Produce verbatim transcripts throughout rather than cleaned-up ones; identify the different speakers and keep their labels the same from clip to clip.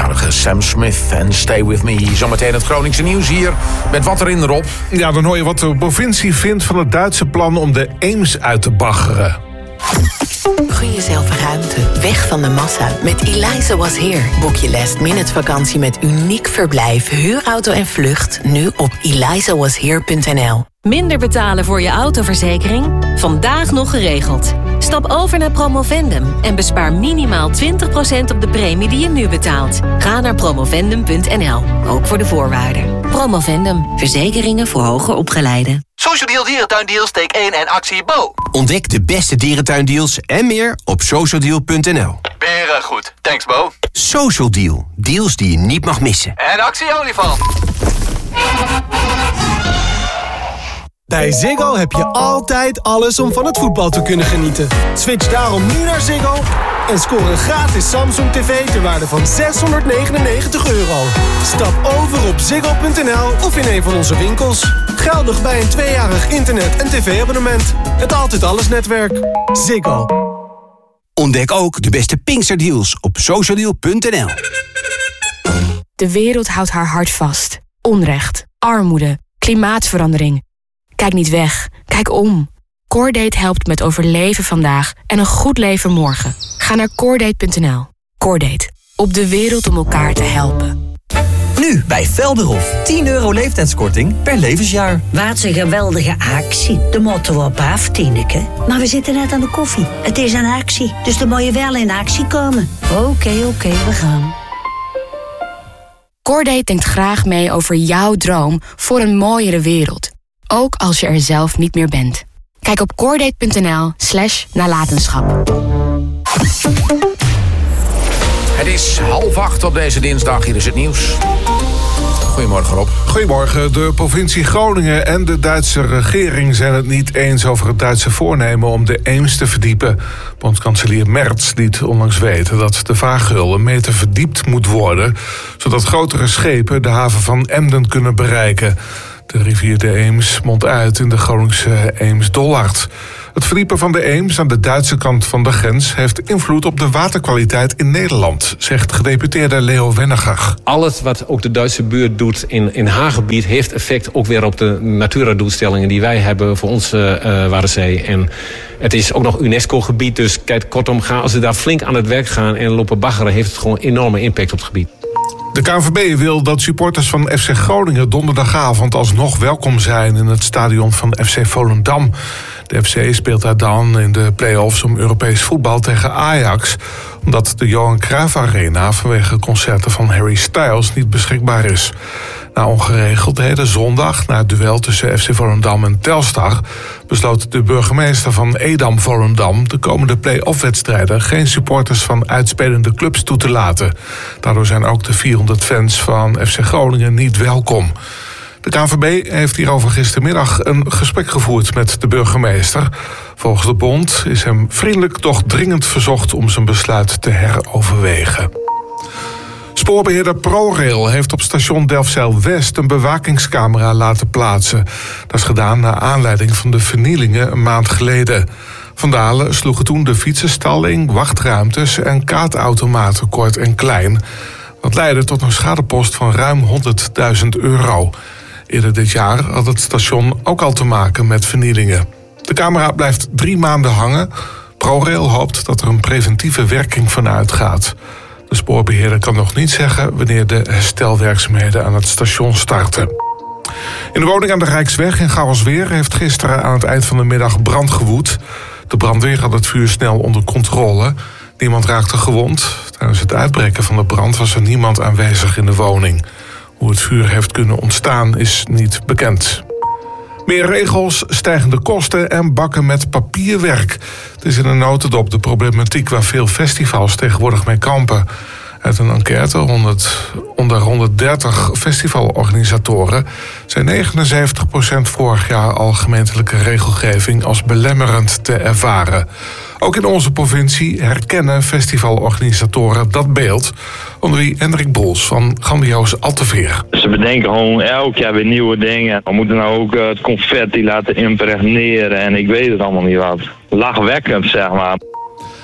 Speaker 1: vijftigjarige Sam Smith en Stay With Me. Zometeen het Groningse nieuws hier met wat erin erop.
Speaker 2: Ja, dan hoor je wat de provincie vindt van het Duitse plan om de Eems uit te baggeren.
Speaker 3: Gun jezelf ruimte, weg van de massa. Met Eliza Was Here boek je last minute vakantie met uniek verblijf, huurauto en vlucht nu op eliza was here punt n l.
Speaker 4: Minder betalen voor je autoverzekering? Vandaag nog geregeld. Stap over naar Promovendum en bespaar minimaal twintig procent op de premie die je nu betaalt. Ga naar promovendum punt n l, ook voor de voorwaarden. Promovendum, verzekeringen voor hoger opgeleiden.
Speaker 5: Social Deal Dierentuindeals, take één en actie Bo.
Speaker 6: Ontdek de beste dierentuindeals en meer op social deal punt n l.
Speaker 5: Beren goed. Thanks Bo.
Speaker 6: Social Deal. Deals die je niet mag missen.
Speaker 5: En actie Olifant.
Speaker 7: Bij Ziggo heb je altijd alles om van het voetbal te kunnen genieten. Switch daarom nu naar Ziggo en score een gratis Samsung tv ter waarde van zeshonderdnegenennegentig euro. Stap over op ziggo punt n l of in een van onze winkels. Geldig bij een tweejarig internet- en tv-abonnement. Het Altijd Alles netwerk. Ziggo.
Speaker 6: Ontdek ook de beste Pinksterdeals op social deal punt n l.
Speaker 8: De wereld houdt haar hart vast. Onrecht, armoede, klimaatverandering. Kijk niet weg, kijk om. Cordate helpt met overleven vandaag en een goed leven morgen. Ga naar cordate punt n l. Cordate, op de wereld om elkaar te helpen.
Speaker 9: Nu bij Velderhof. tien euro leeftijdskorting per levensjaar.
Speaker 10: Wat een geweldige actie. De motto op af, Tineke. Maar we zitten net aan de koffie. Het is een actie, dus dan moet je wel in actie komen. Oké, okay, oké, okay, we gaan.
Speaker 8: Cordate denkt graag mee over jouw droom voor een mooiere wereld. Ook als je er zelf niet meer bent. Kijk op cordate punt n l slash nalatenschap.
Speaker 1: Het is half acht op deze dinsdag. Hier is het nieuws. Goedemorgen Rob.
Speaker 2: Goedemorgen. De provincie Groningen en de Duitse regering zijn het niet eens over het Duitse voornemen om de Eems te verdiepen. Bondskanselier Merz liet onlangs weten dat de vaargeul een meter verdiept moet worden, zodat grotere schepen de haven van Emden kunnen bereiken. De rivier de Eems mondt uit in de Groningse Eems-Dollard. Het verdiepen van de Eems aan de Duitse kant van de grens heeft invloed op de waterkwaliteit in Nederland, zegt gedeputeerde Leo Wennegar.
Speaker 11: Alles wat ook de Duitse buurt doet in, in haar gebied heeft effect ook weer op de Natura-doelstellingen die wij hebben voor onze uh, Waddenzee. En het is ook nog UNESCO-gebied, dus kijk, kortom, gaan, als ze daar flink aan het werk gaan en lopen baggeren, heeft het gewoon enorme impact op het gebied.
Speaker 2: De K N V B wil dat supporters van F C Groningen donderdagavond alsnog welkom zijn in het stadion van F C Volendam. De F C speelt daar dan in de play-offs om Europees voetbal tegen Ajax, omdat de Johan Cruijff Arena vanwege concerten van Harry Styles niet beschikbaar is. Na ongeregeldheden zondag, na het duel tussen F C Volendam en Telstar, besloot de burgemeester van Edam Volendam de komende play-off-wedstrijden geen supporters van uitspelende clubs toe te laten. Daardoor zijn ook de vierhonderd fans van F C Groningen niet welkom. De K N V B heeft hierover gistermiddag een gesprek gevoerd met de burgemeester. Volgens de bond is hem vriendelijk toch dringend verzocht om zijn besluit te heroverwegen. Spoorbeheerder ProRail heeft op station Delfzijl-West een bewakingscamera laten plaatsen. Dat is gedaan naar aanleiding van de vernielingen een maand geleden. Vandalen sloegen toen de fietsenstalling, wachtruimtes en kaartautomaten kort en klein. Dat leidde tot een schadepost van ruim honderdduizend euro. Eerder dit jaar had het station ook al te maken met vernielingen. De camera blijft drie maanden hangen. ProRail hoopt dat er een preventieve werking van uitgaat. De spoorbeheerder kan nog niet zeggen wanneer de herstelwerkzaamheden aan het station starten. In de woning aan de Rijksweg in Gouwelsweer heeft gisteren aan het eind van de middag brand gewoed. De brandweer had het vuur snel onder controle. Niemand raakte gewond. Tijdens het uitbreken van de brand was er niemand aanwezig in de woning. Hoe het vuur heeft kunnen ontstaan is niet bekend. Meer regels, stijgende kosten en bakken met papierwerk. Het is in een notendop de problematiek waar veel festivals tegenwoordig mee kampen. Uit een enquête honderd, onder honderddertig festivalorganisatoren zei negenenzeventig procent vorig jaar al gemeentelijke regelgeving als belemmerend te ervaren. Ook in onze provincie herkennen festivalorganisatoren dat beeld, onder wie Hendrik Bols van Grandioos Alteveer.
Speaker 12: Ze bedenken gewoon elk jaar weer nieuwe dingen. We moeten nou ook het confetti laten impregneren en ik weet het allemaal niet wat. Lachwekkend, zeg maar.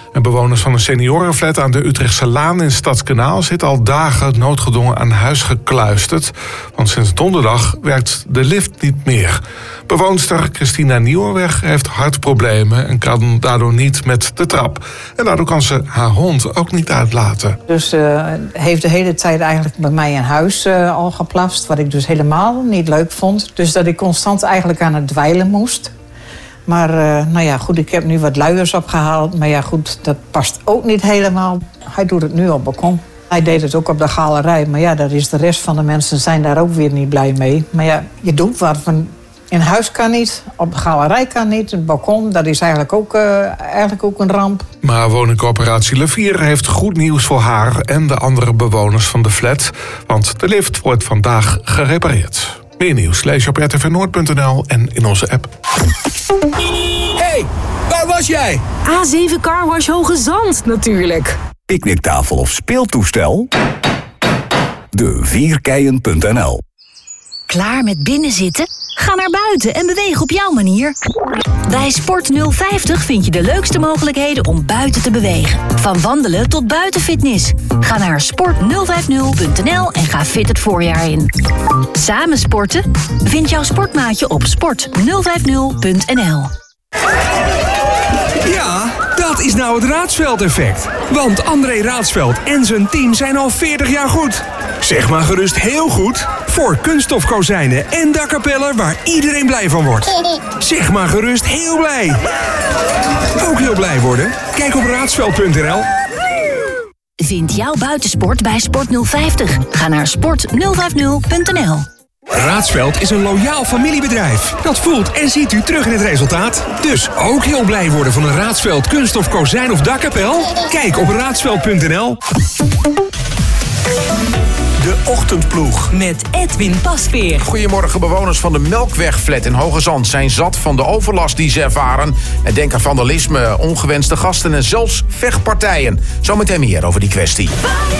Speaker 2: En bewoners van een seniorenflat aan de Utrechtse Laan in Stadskanaal zitten al dagen noodgedwongen aan huis gekluisterd. Want sinds donderdag werkt de lift niet meer. Bewoonster Christina Nieuwenweg heeft hartproblemen en kan daardoor niet met de trap. En daardoor kan ze haar hond ook niet uitlaten.
Speaker 13: Dus uh, heeft de hele tijd eigenlijk bij mij in huis uh, al geplast. Wat ik dus helemaal niet leuk vond. Dus dat ik constant eigenlijk aan het dweilen moest. Maar uh, nou ja, goed, ik heb nu wat luiers opgehaald. Maar ja, goed, dat past ook niet helemaal. Hij doet het nu op het balkon. Hij deed het ook op de galerij. Maar ja, daar is de rest van de mensen zijn daar ook weer niet blij mee. Maar ja, je doet wat van... In huis kan niet, op de galerij kan niet, het balkon, dat is eigenlijk ook, uh, eigenlijk ook een ramp.
Speaker 2: Maar woningcorporatie Levier heeft goed nieuws voor haar en de andere bewoners van de flat. Want de lift wordt vandaag gerepareerd. Meer nieuws lees je op r t v noord punt n l en in onze app.
Speaker 14: Hey, waar was jij?
Speaker 8: A zeven Carwash Hoge Zand, natuurlijk.
Speaker 14: Picknicktafel of speeltoestel? de vierkeien punt n l.
Speaker 10: Klaar met binnenzitten? Ga naar buiten en beweeg op jouw manier. Bij Sport nul vijftig vind je de leukste mogelijkheden om buiten te bewegen. Van wandelen tot buitenfitness. Ga naar sport nul vijftig punt n l en ga fit het voorjaar in. Samen sporten? Vind jouw sportmaatje op sport nul vijftig punt n l.
Speaker 14: Ja, dat is nou het Raadsveld-effect. Want André Raadsveld en zijn team zijn al veertig jaar goed. Zeg maar gerust heel goed voor kunststofkozijnen en dakkapellen waar iedereen blij van wordt. Zeg maar gerust heel blij. Ook heel blij worden? Kijk op raadsveld punt n l.
Speaker 10: Vind jouw buitensport bij Sport nul vijftig. Ga naar sport nul vijftig punt n l.
Speaker 14: Raadsveld is een loyaal familiebedrijf. Dat voelt en ziet u terug in het resultaat. Dus ook heel blij worden van een Raadsveld kunststof kozijn of dakkapel? Kijk op raadsveld punt n l.
Speaker 15: De Ochtendploeg met Edwin Pasveer.
Speaker 1: Goedemorgen, bewoners van de Melkwegflat in Hoogezand zijn zat van de overlast die ze ervaren. En denken aan vandalisme, ongewenste gasten en zelfs vechtpartijen. Zometeen meer over die kwestie.